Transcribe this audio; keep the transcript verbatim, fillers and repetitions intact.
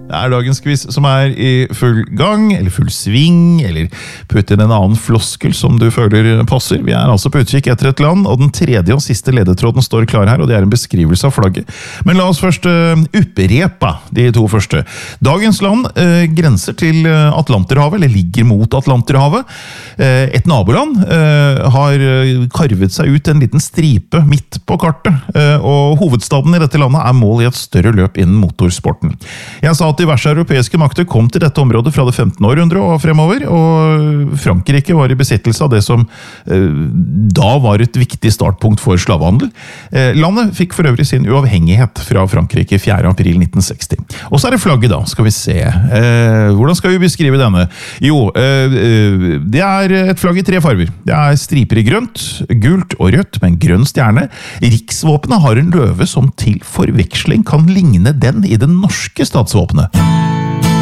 Det er dagens quiz som er i full gang, eller full sving, eller putt inn en annen floskel som du føler passer. Vi er altså på utkikk etter et land, og den tredje og siste ledetråden står klar her, og det er en beskrivelse av flagget. Men la oss først uh, upprepa de to første. Dagens land uh, grenser til Atlanterhavet, eller ligger mot Atlanterhavet. Uh, et naboland uh, har karvet seg ut en liten stripe midt på kartet, uh, og hovedstaden i dette landet er mål i et større løp innen motorsporten. Jeg sa at diverse europeiske makter kom til dette området fra det femtende århundre og fremover, og Frankrike var i besittelse av det som eh, da var et viktig startpunkt for slavehandel. Eh, landet fikk for øvrig sin uavhengighet fra Frankrike fjerde april nitten seksti. Og så er det flagget da, skal vi se. Eh, hvordan skal vi beskrive denne? Jo, eh, det er et flagg i tre farver. Det er striper i grønt, gult og rødt med en grønn stjerne. Riksvåpenet har en løve som til forveksling kan ligne den i det norske statsvåpenet.